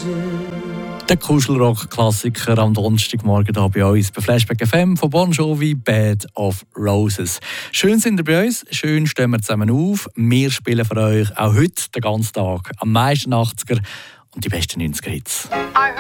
Der Kuschelrock-Klassiker am Donnerstagmorgen hier bei uns bei Flashback FM von Bon Jovi, Bed of Roses. Schön sind ihr bei uns, schön stehen wir zusammen auf. Wir spielen für euch auch heute den ganzen Tag am meisten 80er und die besten 90er-Hits.